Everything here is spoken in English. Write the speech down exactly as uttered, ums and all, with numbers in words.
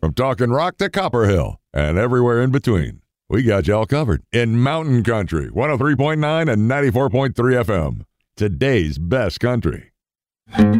From talking rock to Copper Hill and everywhere in between, we got y'all covered in Mountain Country, one oh three point nine and ninety-four point three F M. Today's best country.